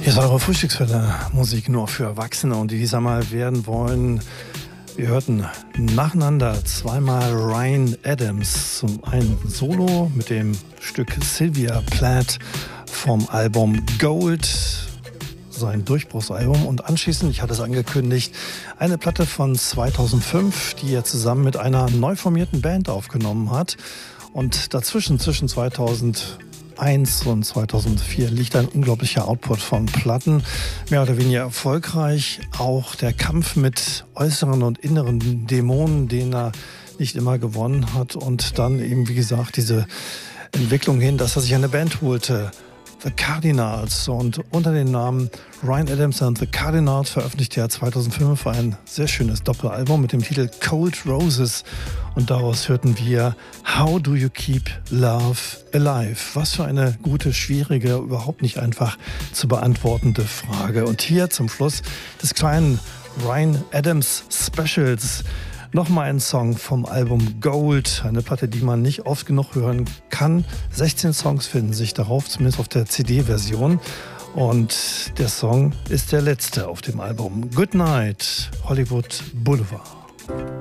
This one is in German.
Hier ist eure Frühstücksfälle, Musik nur für Erwachsene und die dieser mal werden wollen. Wir hörten nacheinander zweimal Ryan Adams, zum einen Solo mit dem Stück Sylvia Plath vom Album Gold, sein Durchbruchsalbum, und anschließend, ich hatte es angekündigt, eine Platte von 2005, die er zusammen mit einer neu formierten Band aufgenommen hat. Und dazwischen, zwischen 2001 und 2004, liegt ein unglaublicher Output von Platten, mehr oder weniger erfolgreich. Auch der Kampf mit äußeren und inneren Dämonen, den er nicht immer gewonnen hat, und dann eben, wie gesagt, diese Entwicklung hin, dass er sich eine Band holte, The Cardinals, und unter dem Namen Ryan Adams and The Cardinals veröffentlichte er 2005 ein sehr schönes Doppelalbum mit dem Titel Cold Roses, und daraus hörten wir How Do You Keep Love Alive? Was für eine gute, schwierige, überhaupt nicht einfach zu beantwortende Frage. Und hier zum Schluss des kleinen Ryan Adams Specials nochmal ein Song vom Album Gold, eine Platte, die man nicht oft genug hören kann. 16 Songs finden sich darauf, zumindest auf der CD-Version. Und der Song ist der letzte auf dem Album. Good Night, Hollywood Boulevard.